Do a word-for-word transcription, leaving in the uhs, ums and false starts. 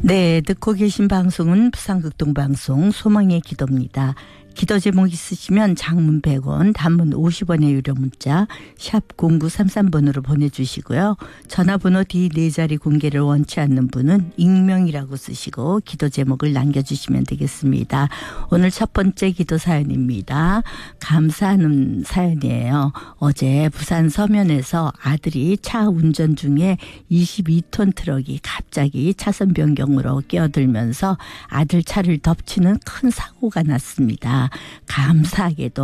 네, 듣고 계신 방송은 부산극동방송 소망의 기도입니다. 기도 제목 있으시면 장문 백 원, 단문 오십 원의 유료 문자 샵 공구삼삼 번으로 보내주시고요. 전화번호 뒤 네 자리 공개를 원치 않는 분은 익명이라고 쓰시고 기도 제목을 남겨주시면 되겠습니다. 오늘 첫 번째 기도 사연입니다. 감사하는 사연이에요. 어제 부산 서면에서 아들이 차 운전 중에 이십이 톤 트럭이 갑자기 차선 변경으로 끼어들면서 아들 차를 덮치는 큰 사고가 났습니다. 감사하게도